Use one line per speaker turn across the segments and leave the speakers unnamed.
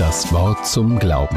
Das Wort zum Glauben.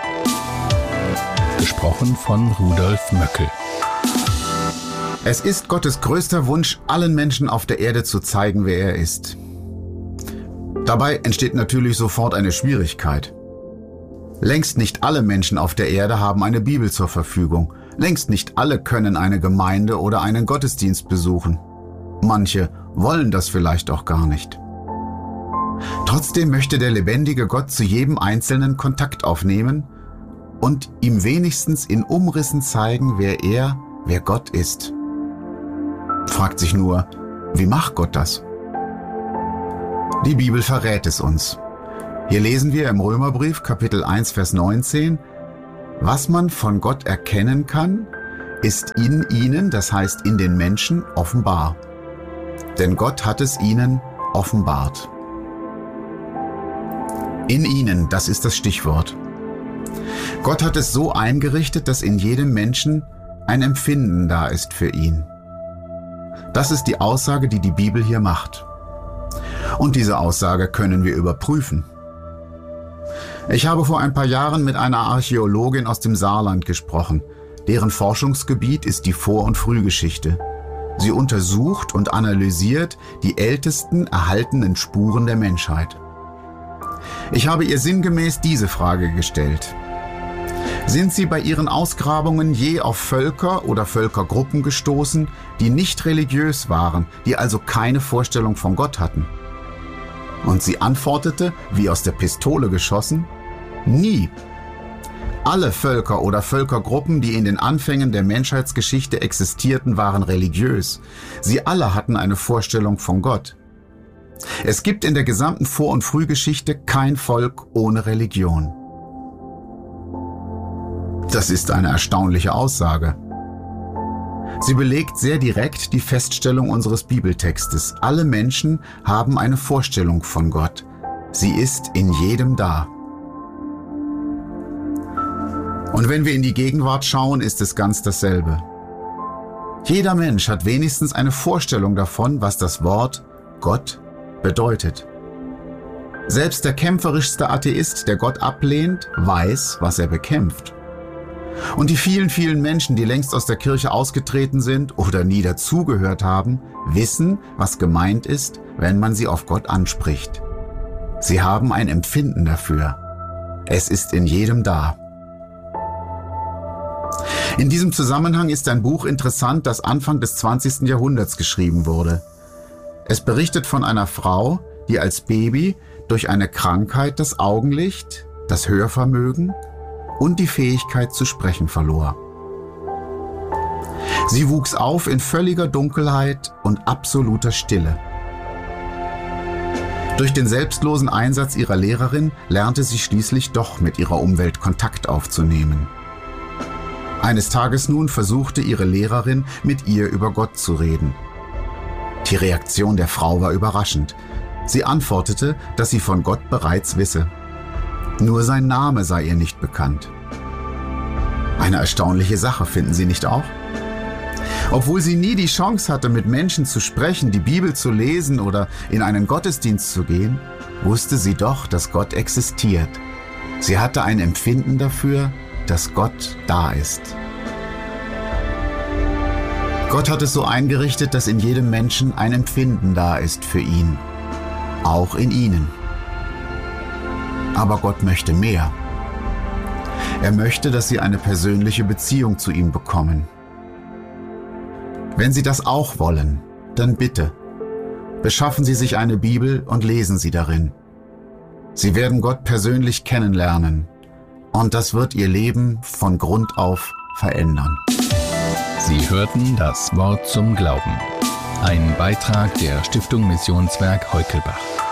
Gesprochen von Rudolf Möckel.
Es ist Gottes größter Wunsch, allen Menschen auf der Erde zu zeigen, wer er ist. Dabei entsteht natürlich sofort eine Schwierigkeit. Längst nicht alle Menschen auf der Erde haben eine Bibel zur Verfügung. Längst nicht alle können eine Gemeinde oder einen Gottesdienst besuchen. Manche wollen das vielleicht auch gar nicht. Trotzdem möchte der lebendige Gott zu jedem Einzelnen Kontakt aufnehmen und ihm wenigstens in Umrissen zeigen, wer Gott ist. Fragt sich nur, wie macht Gott das? Die Bibel verrät es uns. Hier lesen wir im Römerbrief Kapitel 1, Vers 19, was man von Gott erkennen kann, ist in ihnen, das heißt in den Menschen, offenbar. Denn Gott hat es ihnen offenbart. In ihnen, das ist das Stichwort. Gott hat es so eingerichtet, dass in jedem Menschen ein Empfinden da ist für ihn. Das ist die Aussage, die die Bibel hier macht. Und diese Aussage können wir überprüfen. Ich habe vor ein paar Jahren mit einer Archäologin aus dem Saarland gesprochen. Deren Forschungsgebiet ist die Vor- und Frühgeschichte. Sie untersucht und analysiert die ältesten erhaltenen Spuren der Menschheit. Ich habe ihr sinngemäß diese Frage gestellt. Sind Sie bei Ihren Ausgrabungen je auf Völker oder Völkergruppen gestoßen, die nicht religiös waren, die also keine Vorstellung von Gott hatten? Und sie antwortete, wie aus der Pistole geschossen, nie. Alle Völker oder Völkergruppen, die in den Anfängen der Menschheitsgeschichte existierten, waren religiös. Sie alle hatten eine Vorstellung von Gott. Es gibt in der gesamten Vor- und Frühgeschichte kein Volk ohne Religion. Das ist eine erstaunliche Aussage. Sie belegt sehr direkt die Feststellung unseres Bibeltextes. Alle Menschen haben eine Vorstellung von Gott. Sie ist in jedem da. Und wenn wir in die Gegenwart schauen, ist es ganz dasselbe. Jeder Mensch hat wenigstens eine Vorstellung davon, was das Wort Gott bedeutet. Selbst der kämpferischste Atheist, der Gott ablehnt, weiß, was er bekämpft. Und die vielen, vielen Menschen, die längst aus der Kirche ausgetreten sind oder nie dazugehört haben, wissen, was gemeint ist, wenn man sie auf Gott anspricht. Sie haben ein Empfinden dafür. Es ist in jedem da. In diesem Zusammenhang ist ein Buch interessant, das Anfang des 20. Jahrhunderts geschrieben wurde. Es berichtet von einer Frau, die als Baby durch eine Krankheit das Augenlicht, das Hörvermögen und die Fähigkeit zu sprechen verlor. Sie wuchs auf in völliger Dunkelheit und absoluter Stille. Durch den selbstlosen Einsatz ihrer Lehrerin lernte sie schließlich doch mit ihrer Umwelt Kontakt aufzunehmen. Eines Tages nun versuchte ihre Lehrerin, mit ihr über Gott zu reden. Die Reaktion der Frau war überraschend. Sie antwortete, dass sie von Gott bereits wisse. Nur sein Name sei ihr nicht bekannt. Eine erstaunliche Sache, finden Sie nicht auch? Obwohl sie nie die Chance hatte, mit Menschen zu sprechen, die Bibel zu lesen oder in einen Gottesdienst zu gehen, wusste sie doch, dass Gott existiert. Sie hatte ein Empfinden dafür, dass Gott da ist. Gott hat es so eingerichtet, dass in jedem Menschen ein Empfinden da ist für ihn. Auch in Ihnen. Aber Gott möchte mehr. Er möchte, dass Sie eine persönliche Beziehung zu ihm bekommen. Wenn Sie das auch wollen, dann bitte, beschaffen Sie sich eine Bibel und lesen Sie darin. Sie werden Gott persönlich kennenlernen und das wird Ihr Leben von Grund auf verändern.
Sie hörten das Wort zum Glauben. Ein Beitrag der Stiftung Missionswerk Heukelbach.